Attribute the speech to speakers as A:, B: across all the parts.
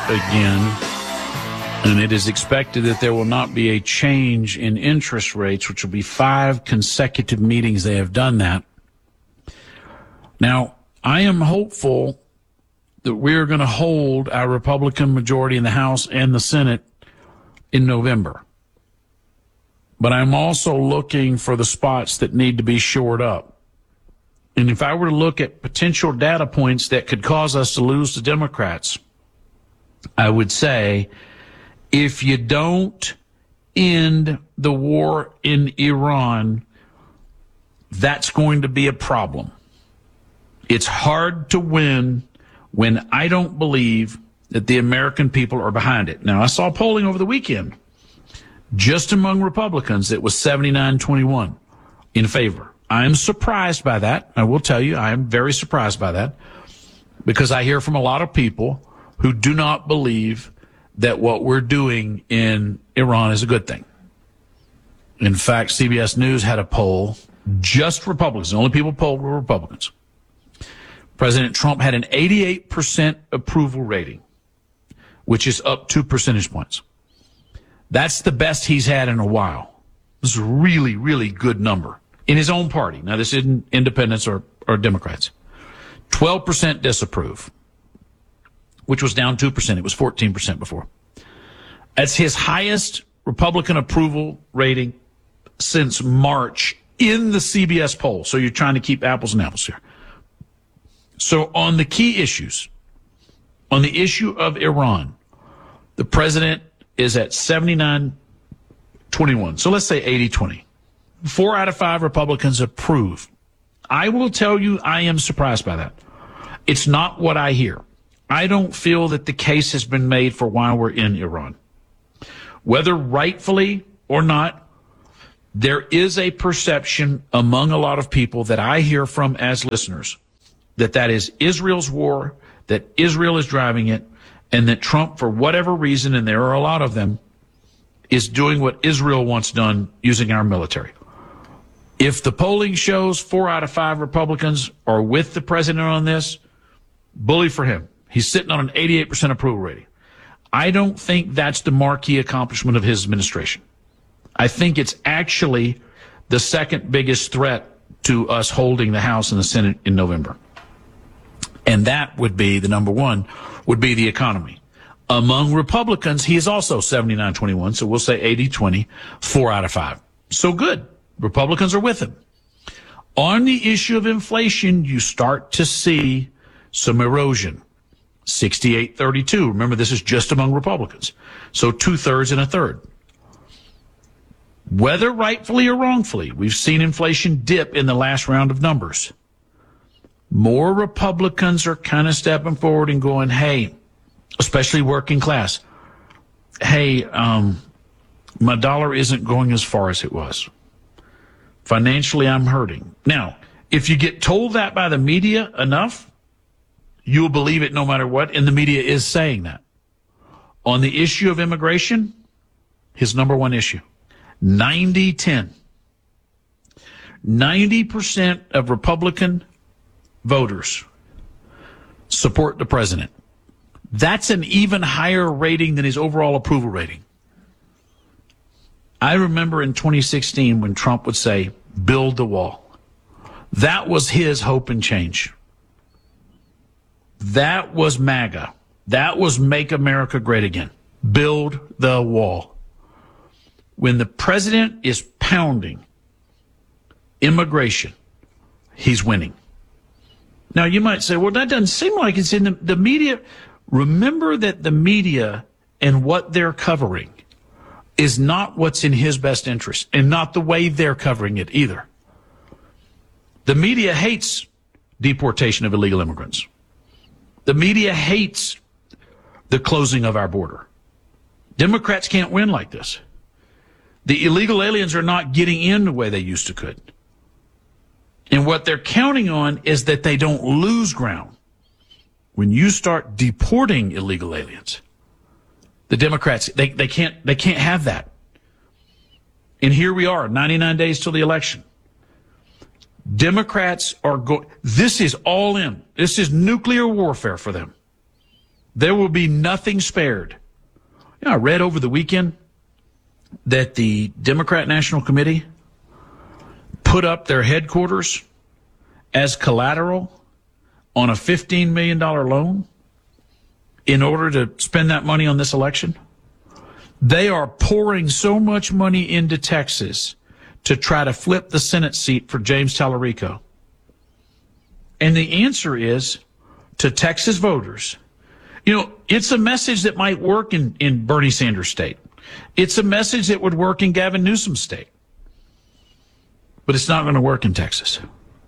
A: again, and it is expected that there will not be a change in interest rates, which will be 5 consecutive meetings they have done that. Now, I am hopeful that we're going to hold our Republican majority in the House and the Senate in November. But I'm also looking for the spots that need to be shored up. And if I were to look at potential data points that could cause us to lose to Democrats, I would say if you don't end the war in Iran, that's going to be a problem. It's hard to win when I don't believe that the American people are behind it. Now, I saw polling over the weekend, just among Republicans, it was 79-21 in favor. I am surprised by that. I will tell you, I am very surprised by that, because I hear from a lot of people who do not believe that what we're doing in Iran is a good thing. In fact, CBS News had a poll, just Republicans. The only people polled were Republicans. President Trump had an 88% approval rating, which is up 2 percentage points. That's the best he's had in a while. This is a really, really good number in his own party. Now, this isn't independents or Democrats. 12% disapprove, which was down 2%. It was 14% before. That's his highest Republican approval rating since March in the CBS poll. So you're trying to keep apples and apples here. So on the key issues, on the issue of Iran, the president is at 79-21. So let's say 80-20. 4 out of 5 Republicans approve. I will tell you, I am surprised by that. It's not what I hear. I don't feel that the case has been made for why we're in Iran. Whether rightfully or not, there is a perception among a lot of people that I hear from as listeners that is Israel's war, that Israel is driving it, and that Trump, for whatever reason, and there are a lot of them, is doing what Israel wants done using our military. If the polling shows 4 out of 5 Republicans are with the president on this, bully for him. He's sitting on an 88% approval rating. I don't think that's the marquee accomplishment of his administration. I think it's actually the second biggest threat to us holding the House and the Senate in November. And that would be, the number one, would be the economy. Among Republicans, he is also 79-21, so we'll say 80-20, 4 out of 5. So good. Republicans are with him. On the issue of inflation, you start to see some erosion. 68-32. Remember, this is just among Republicans. So 2/3 and 1/3. Whether rightfully or wrongfully, we've seen inflation dip in the last round of numbers. More Republicans are kind of stepping forward and going, hey, especially working class, hey, my dollar isn't going as far as it was. Financially, I'm hurting. Now, if you get told that by the media enough, you'll believe it no matter what, and the media is saying that. On the issue of immigration, his number one issue, 90-10. 90% of Republican voters support the president. That's an even higher rating than his overall approval rating. I remember in 2016 when Trump would say, build the wall. That was his hope and change. That was MAGA. That was Make America Great Again. Build the wall. When the president is pounding immigration, he's winning. Now, you might say, well, that doesn't seem like it's in the media. Remember that the media and what they're covering is not what's in his best interest, and not the way they're covering it either. The media hates deportation of illegal immigrants. The media hates the closing of our border. Democrats can't win like this. The illegal aliens are not getting in the way they used to could. And what they're counting on is that they don't lose ground. When you start deporting illegal aliens, the Democrats, they can't have that. And here we are, 99 days till the election. Democrats are this is all in. This is nuclear warfare for them. There will be nothing spared. You know, I read over the weekend that the Democrat National Committee put up their headquarters as collateral on a $15 million loan in order to spend that money on this election. They are pouring so much money into Texas to try to flip the Senate seat for James Tallarico. And the answer is to Texas voters. You know, it's a message that might work in Bernie Sanders' state. It's a message that would work in Gavin Newsom's state. But it's not going to work in Texas.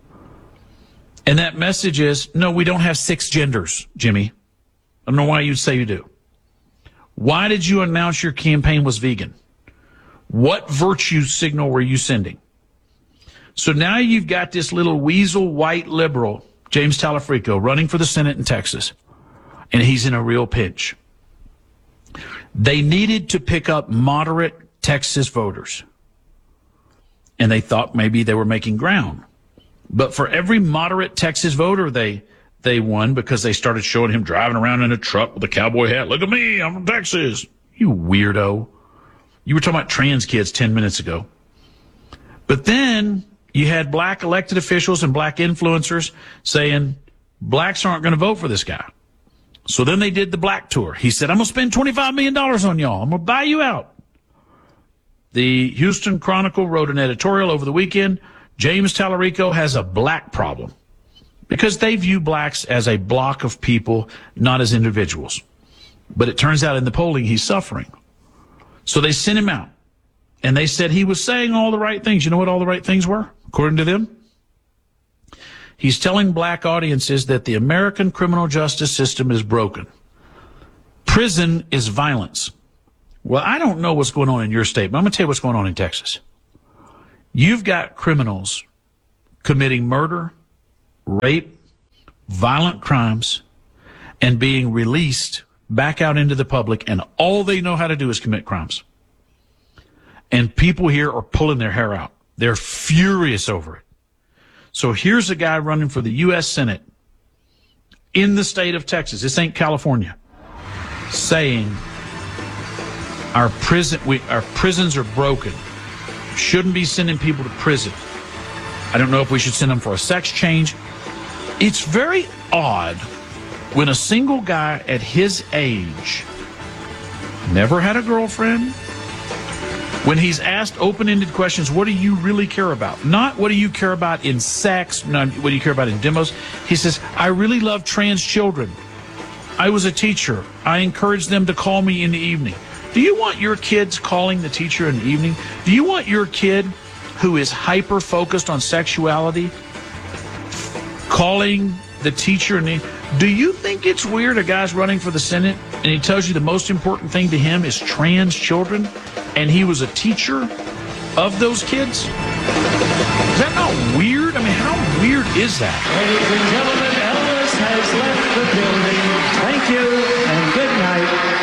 A: And that message is, no, we don't have 6 genders, Jimmy. I don't know why you'd say you do. Why did you announce your campaign was vegan? What virtue signal were you sending? So now you've got this little weasel white liberal, James Tallarico, running for the Senate in Texas, and he's in a real pinch. They needed to pick up moderate Texas voters, and they thought maybe they were making ground. But for every moderate Texas voter they won, because they started showing him driving around in a truck with a cowboy hat. Look at me, I'm from Texas. You weirdo. You were talking about trans kids 10 minutes ago. But then you had black elected officials and black influencers saying blacks aren't going to vote for this guy. So then they did the black tour. He said, I'm going to spend $25 million on y'all. I'm going to buy you out. The Houston Chronicle wrote an editorial over the weekend. James Tallarico has a black problem because they view blacks as a block of people, not as individuals. But it turns out in the polling, he's suffering. So they sent him out, and they said he was saying all the right things. You know what all the right things were, according to them? He's telling black audiences that the American criminal justice system is broken. Prison is violence. Well, I don't know what's going on in your state, but I'm going to tell you what's going on in Texas. You've got criminals committing murder, rape, violent crimes, and being released back out into the public, and all they know how to do is commit crimes. And people here are pulling their hair out. They're furious over it. So here's a guy running for the U.S. Senate in the state of Texas. This ain't California. Saying our prisons are broken. Shouldn't be sending people to prison. I don't know if we should send them for a sex change. It's very odd when a single guy at his age, never had a girlfriend, when he's asked open-ended questions, what do you really care about? Not what do you care about in sex, not what do you care about in demos. He says, I really love trans children. I was a teacher. I encouraged them to call me in the evening. Do you want your kids calling the teacher in the evening? Do you want your kid who is hyper-focused on sexuality calling the teacher in the evening? Do you think it's weird a guy's running for the Senate and he tells you the most important thing to him is trans children, and he was a teacher of those kids? Is that not weird? I mean, how weird is that?
B: Ladies and gentlemen, Elvis has left the building. Thank you and good night.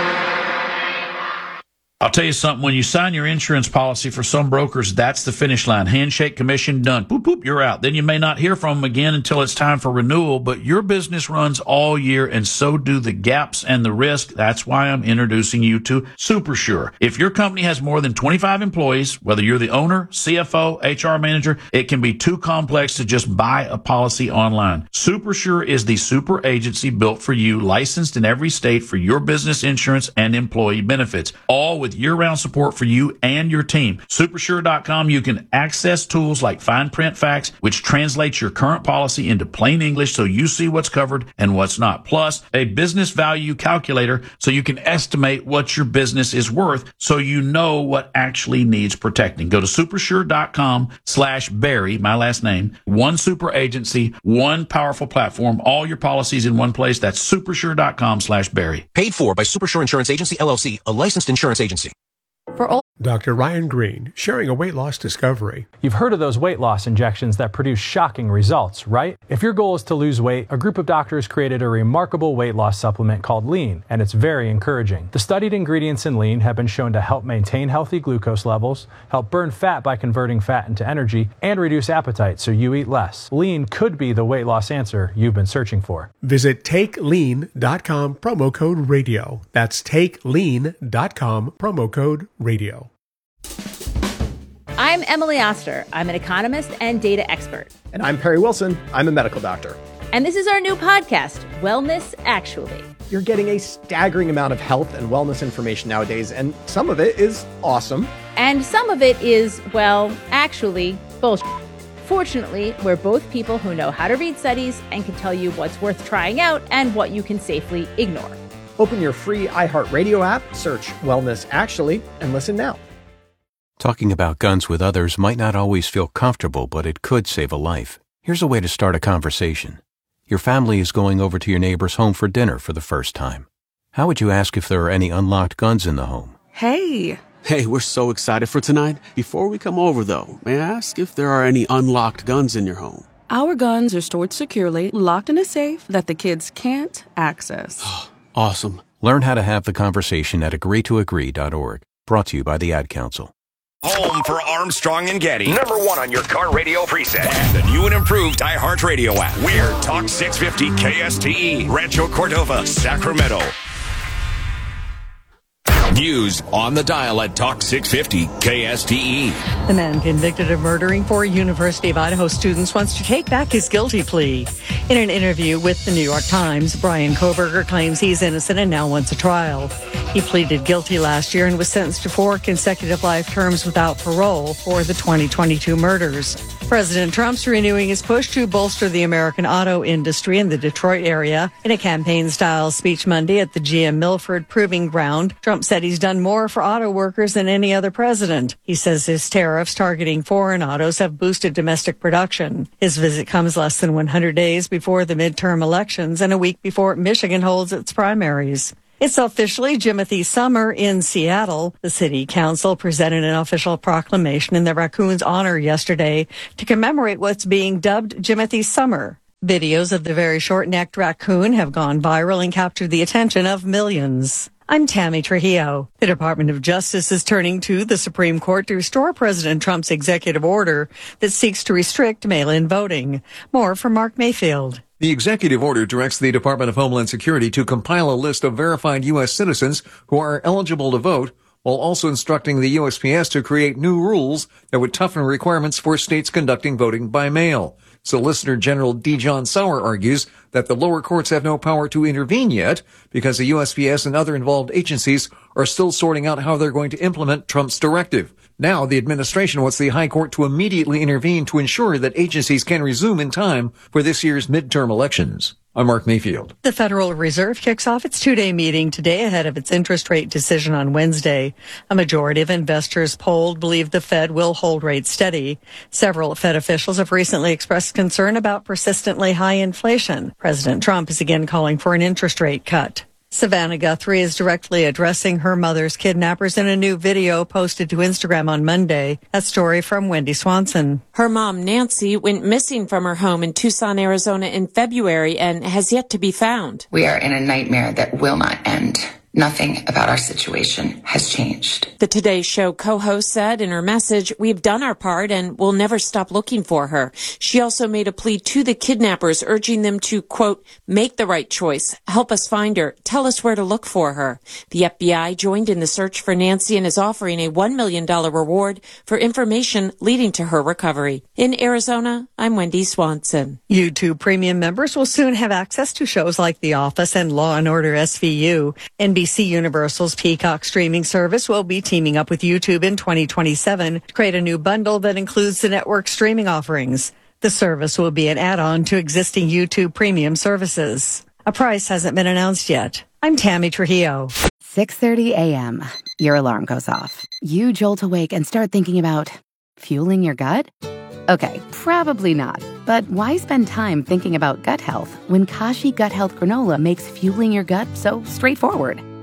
A: I'll tell you something, when you sign your insurance policy for some brokers, that's the finish line. Handshake, commission, done. Boop, boop, you're out. Then you may not hear from them again until it's time for renewal, but your business runs all year, and so do the gaps and the risk. That's why I'm introducing you to SuperSure. If your company has more than 25 employees, whether you're the owner, CFO, HR manager, it can be too complex to just buy a policy online. SuperSure is the super agency built for you, licensed in every state for your business insurance and employee benefits, all with year-round support for you and your team. Supersure.com, you can access tools like Fine Print Facts, which translates your current policy into plain English so you see what's covered and what's not. Plus, a business value calculator so you can estimate what your business is worth so you know what actually needs protecting. Go to supersure.com/Barry, my last name, one super agency, one powerful platform, all your policies in one place. That's supersure.com/Barry.
C: Paid for by Supersure Insurance Agency, LLC, a licensed insurance agency. For all
D: Dr. Ryan Green, sharing a weight loss discovery.
E: You've heard of those weight loss injections that produce shocking results, right? If your goal is to lose weight, a group of doctors created a remarkable weight loss supplement called Lean, and it's very encouraging. The studied ingredients in Lean have been shown to help maintain healthy glucose levels, help burn fat by converting fat into energy, and reduce appetite so you eat less. Lean could be the weight loss answer you've been searching for.
D: Visit TakeLean.com, promo code radio. That's TakeLean.com, promo code radio.
F: I'm Emily Oster. I'm an economist and data expert.
G: And I'm Perry Wilson. I'm a medical doctor.
F: And this is our new podcast, Wellness Actually.
G: You're getting a staggering amount of health and wellness information nowadays, and some of it is awesome.
F: And some of it is, well, actually, bullshit. Fortunately, we're both people who know how to read studies and can tell you what's worth trying out and what you can safely ignore.
G: Open your free iHeartRadio app, search Wellness Actually, and listen now.
H: Talking about guns with others might not always feel comfortable, but it could save a life. Here's a way to start a conversation. Your family is going over to your neighbor's home for dinner for the first time. How would you ask if there are any unlocked guns in the home?
I: Hey, we're so excited for tonight. Before we come over, though, may I ask if there are any unlocked guns in your home?
C: our guns are stored securely, locked in a safe that the kids can't access.
I: Awesome.
H: Learn how to have the conversation at agreetoagree.org. Brought to you by the Ad Council.
J: Home for Armstrong and Getty. Number one on your car radio preset. And the new and improved iHeartRadio app. We're Talk 650 KSTE, Rancho Cordova, Sacramento. News on the dial at Talk 650 KSTE.
K: The man convicted of murdering 4 University of Idaho students wants to take back his guilty plea. In an interview with the New York Times, Brian Kohberger claims he's innocent and now wants a trial. He pleaded guilty last year and was sentenced to 4 consecutive life terms without parole for the 2022 murders. President Trump's renewing his push to bolster the American auto industry in the Detroit area. In a campaign-style speech Monday at the GM Milford Proving Ground, Trump said he's done more for auto workers than any other president. He says his tariffs targeting foreign autos have boosted domestic production. His visit comes less than 100 days before the midterm elections and a week before Michigan holds its primaries. It's officially Jimothy Summer in Seattle. The city council presented an official proclamation in the raccoon's honor yesterday to commemorate what's being dubbed Jimothy Summer. Videos of the very short-necked raccoon have gone viral and captured the attention of millions. I'm Tammy Trujillo. The Department of Justice is turning to the Supreme Court to restore President Trump's executive order that seeks to restrict mail-in voting. More from Mark Mayfield.
L: The executive order directs the Department of Homeland Security to compile a list of verified U.S. citizens who are eligible to vote, while also instructing the USPS to create new rules that would toughen requirements for states conducting voting by mail. Solicitor General D. John Sauer argues that the lower courts have no power to intervene yet because the USPS and other involved agencies are still sorting out how they're going to implement Trump's directive. Now, the administration wants the High Court to immediately intervene to ensure that agencies can resume in time for this year's midterm elections. I'm Mark Mayfield.
K: The Federal Reserve kicks off its 2-day meeting today ahead of its interest rate decision on Wednesday. A majority of investors polled believe the Fed will hold rates steady. Several Fed officials have recently expressed concern about persistently high inflation. President Trump is again calling for an interest rate cut. Savannah Guthrie is directly addressing her mother's kidnappers in a new video posted to Instagram on Monday. A story from Wendy Swanson.
M: Her mom, Nancy, went missing from her home in Tucson, Arizona in February and has yet to be found.
N: We are in a nightmare that will not end. Nothing about our situation has changed.
M: The Today Show co-host said in her message, "We've done our part and we'll never stop looking for her." She also made a plea to the kidnappers, urging them to, quote, make the right choice, help us find her, tell us where to look for her. The FBI joined in the search for Nancy and is offering a $1 million reward for information leading to her recovery. In Arizona, I'm Wendy Swanson.
K: YouTube Premium members will soon have access to shows like The Office and Law & Order SVU. NBC Universal's Peacock streaming service will be teaming up with YouTube in 2027 to create a new bundle that includes the network's streaming offerings. The service will be an add-on to existing YouTube Premium services. A price hasn't been announced yet. I'm Tammy Trujillo.
O: 6:30 a.m. Your alarm goes off. You jolt awake and start thinking about fueling your gut? Okay, probably not. But why spend time thinking about gut health when Kashi Gut Health Granola makes fueling your gut so straightforward?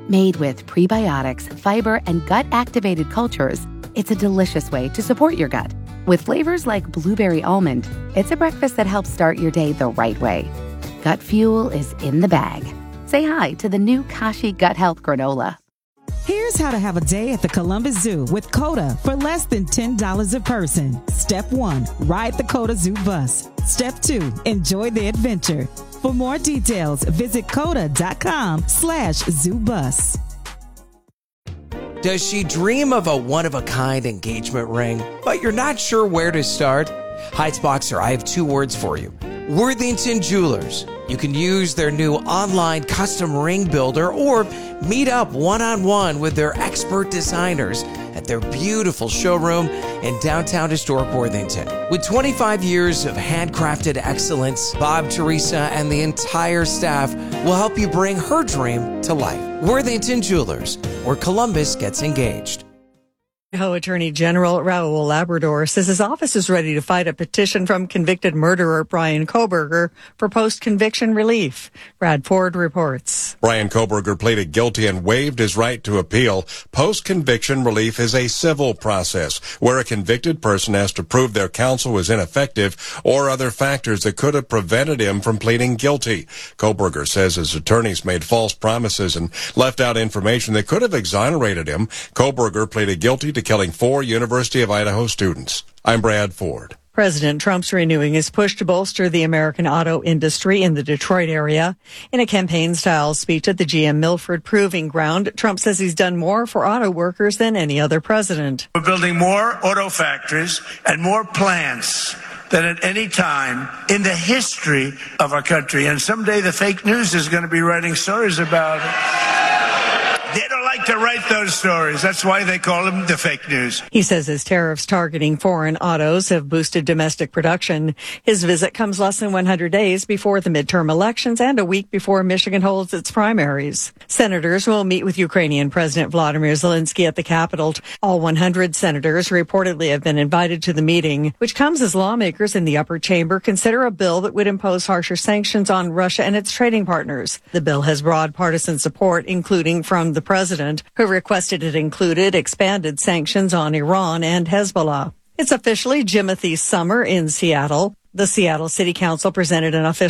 O: Made with prebiotics, fiber, and gut-activated cultures, it's a delicious way to support your gut. With flavors like blueberry almond, it's a breakfast that helps start your day the right way. Gut Fuel is in the bag. Say hi to the new Kashi Gut Health Granola.
P: Here's how to have a day at the Columbus Zoo with CODA for less than $10 a person. Step 1, ride the CODA Zoo bus. Step 2, enjoy the adventure. For more details, visit coda.com/zoobus.
Q: Does she dream of a one-of-a-kind engagement ring, but you're not sure where to start? Heights Boxer, I have 2 words for you. Worthington Jewelers. You can use their new online custom ring builder or meet up one-on-one with their expert designers at their beautiful showroom in downtown historic Worthington. With 25 years of handcrafted excellence, Bob, Teresa, and the entire staff will help you bring her dream to life. Worthington Jewelers, where Columbus gets engaged.
K: Idaho Attorney General Raul Labrador says his office is ready to fight a petition from convicted murderer Bryan Kohberger for post-conviction relief. Brad Ford reports.
R: Bryan Kohberger pleaded guilty and waived his right to appeal. Post-conviction relief is a civil process where a convicted person has to prove their counsel was ineffective or other factors that could have prevented him from pleading guilty. Kohberger says his attorneys made false promises and left out information that could have exonerated him. Kohberger pleaded guilty to killing 4 University of Idaho students. I'm Brad Ford.
K: President Trump's renewing his push to bolster the American auto industry in the Detroit area. In a campaign-style speech at the GM Milford Proving Ground, Trump says he's done more for auto workers than any other president.
S: We're building more auto factories and more plants than at any time in the history of our country. And someday the fake news is going to be writing stories about it. They don't like to write those stories. That's why they call them the fake news.
K: He says his tariffs targeting foreign autos have boosted domestic production. His visit comes less than 100 days before the midterm elections and a week before Michigan holds its primaries. Senators will meet with Ukrainian President Vladimir Zelensky at the Capitol. All 100 senators reportedly have been invited to the meeting, which comes as lawmakers in the upper chamber consider a bill that would impose harsher sanctions on Russia and its trading partners. The bill has broad partisan support, including from the president, who requested it included expanded sanctions on Iran and Hezbollah. It's officially Jimothy Summer in Seattle. The Seattle City Council presented an official